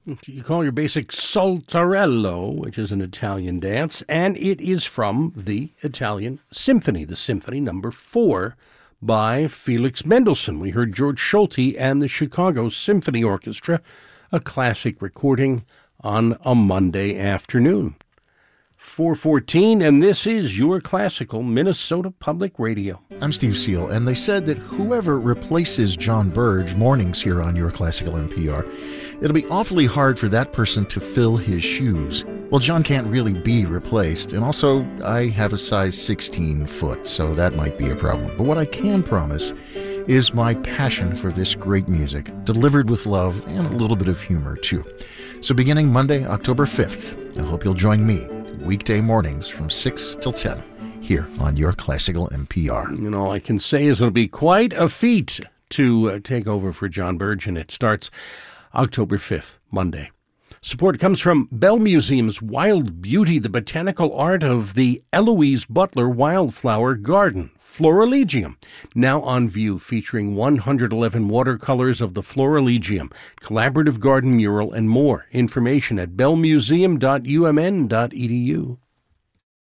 You call your basic Saltarello, which is an Italian dance, and it is from the Italian Symphony, the Symphony number 4 by Felix Mendelssohn. We heard George Solti and the Chicago Symphony Orchestra, a classic recording on a Monday afternoon. 4:14, and this is your classical Minnesota Public Radio. I'm Steve Seal, and they said that whoever replaces John Burge mornings here on Your Classical NPR, it'll be awfully hard for that person to fill his shoes. Well, John can't really be replaced, and also I have a size 16 foot, so that might be a problem. But what I can promise is my passion for this great music, delivered with love and a little bit of humor, too. So beginning Monday, October 5th, I hope you'll join me weekday mornings from 6 till 10 here on Your Classical NPR. And all I can say is it'll be quite a feat to take over for John Burge, and it starts October 5th, Monday. Support comes from Bell Museum's Wild Beauty, the botanical art of the Eloise Butler Wildflower Garden, Florilegium, now on view, featuring 111 watercolors of the Florilegium, collaborative garden mural, and more. Information at bellmuseum.umn.edu.